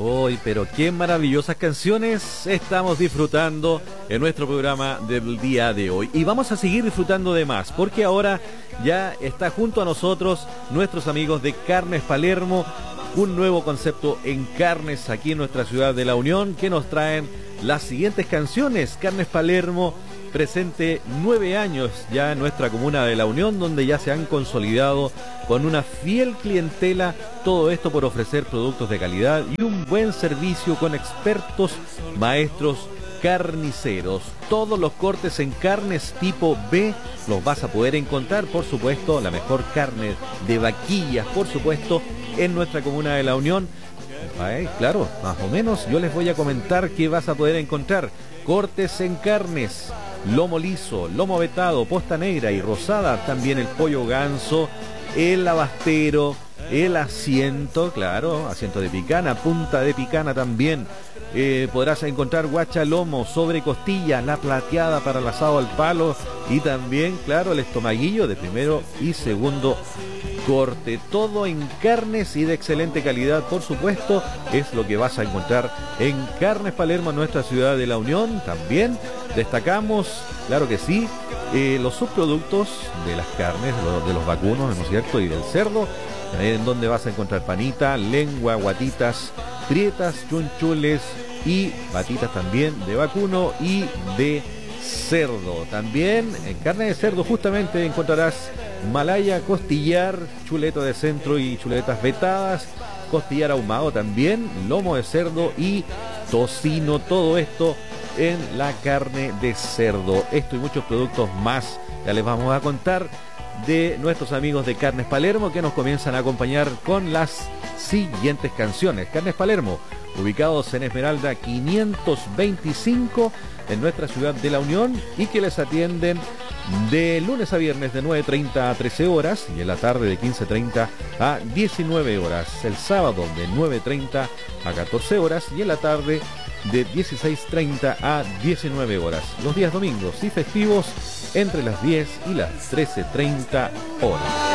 Hoy, pero qué maravillosas canciones estamos disfrutando en nuestro programa del día de hoy. Y vamos a seguir disfrutando de más, porque ahora ya está junto a nosotros nuestros amigos de Carnes Palermo, un nuevo concepto en carnes aquí en nuestra ciudad de La Unión, que nos traen las siguientes canciones. Carnes Palermo, presente 9 años ya en nuestra comuna de La Unión, donde ya se han consolidado con una fiel clientela, todo esto por ofrecer productos de calidad y un buen servicio con expertos maestros carniceros. Todos los cortes en carnes tipo B los vas a poder encontrar, por supuesto, la mejor carne de vaquillas, por supuesto, en nuestra comuna de La Unión. Claro, más o menos yo les voy a comentar qué vas a poder encontrar. Cortes en carnes, lomo liso, lomo vetado, posta negra y rosada, también el pollo ganso, el abastero, el asiento, claro, asiento de picana, punta de picana también. Podrás encontrar guachalomo, sobre costilla, la plateada para el asado al palo y también, claro, el estomaguillo de primero y segundo corte. Todo en carnes y de excelente calidad, por supuesto, es lo que vas a encontrar en Carnes Palermo, en nuestra ciudad de La Unión. También destacamos, claro que sí, los subproductos de las carnes, de los vacunos, ¿no es cierto?, y del cerdo, en donde vas a encontrar panita, lengua, guatitas, prietas, chunchules y batitas también de vacuno y de cerdo. También en carne de cerdo justamente encontrarás malaya, costillar, chuleta de centro y chuletas vetadas, costillar ahumado también, lomo de cerdo y tocino, todo esto en la carne de cerdo. Esto y muchos productos más ya les vamos a contar de nuestros amigos de Carnes Palermo, que nos comienzan a acompañar con las siguientes canciones. Carnes Palermo, ubicados en Esmeralda 525 en nuestra ciudad de La Unión, y que les atienden de lunes a viernes de 9:30 a 13 horas y en la tarde de 15:30 a 19 horas. El sábado de 9:30 a 14 horas y en la tarde de 16:30 a 19 horas. Los días domingos y festivos entre las 10 y las 13:30 horas.